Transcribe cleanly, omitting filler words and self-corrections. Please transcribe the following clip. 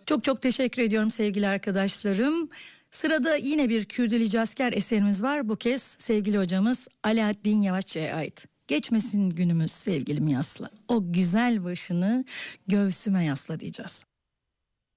Çok çok teşekkür ediyorum sevgili arkadaşlarım. Sırada yine bir Kürdili Cazker eserimiz var. Bu kez sevgili hocamız Alaaddin Yavaşçı'ya ait. Geçmesin günümüz sevgilim yasla. O güzel başını göğsüme yasla diyeceğiz.